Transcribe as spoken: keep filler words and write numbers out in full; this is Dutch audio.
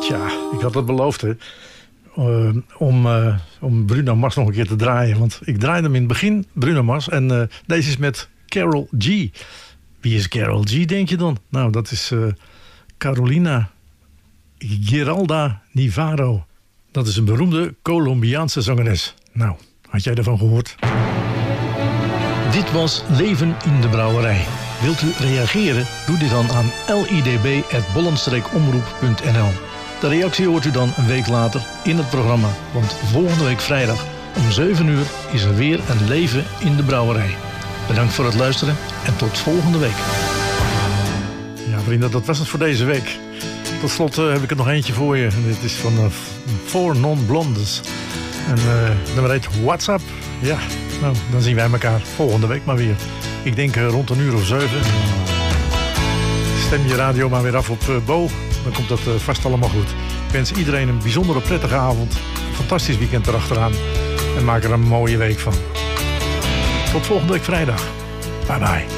Tja, ik had het beloofd, hè. Uh, om, uh, om Bruno Mars nog een keer te draaien. Want ik draaide hem in het begin, Bruno Mars. En uh, deze is met Karol G. Wie is Karol G, denk je dan? Nou, dat is uh, Carolina Giralda Nivaro. Dat is een beroemde Colombiaanse zangeres. Nou, had jij ervan gehoord? Dit was Leven in de Brouwerij. Wilt u reageren? Doe dit dan aan l i d b at bollenstreek omroep punt n l. De reactie hoort u dan een week later in het programma. Want volgende week vrijdag om zeven uur is er weer een Leven in de Brouwerij. Bedankt voor het luisteren en tot volgende week. Ja, vrienden, dat was het voor deze week. Tot slot uh, heb ik er nog eentje voor je. Dit is van uh, Four Non-Blondes. En uh, nummer heet WhatsApp. Ja, nou, dan zien wij elkaar volgende week maar weer. Ik denk uh, rond een uur of zeven. Stem je radio maar weer af op uh, Bo. Dan komt dat uh, vast allemaal goed. Ik wens iedereen een bijzondere prettige avond. Een fantastisch weekend erachteraan. En maak er een mooie week van. Tot volgende week vrijdag. Bye bye.